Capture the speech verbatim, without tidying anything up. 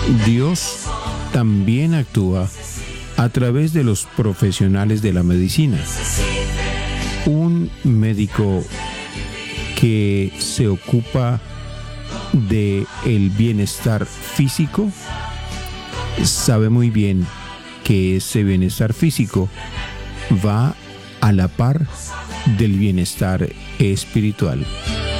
Dios también actúa a través de los profesionales de la medicina. Un médico que se ocupa de el bienestar físico sabe muy bien que ese bienestar físico va a la par del bienestar espiritual.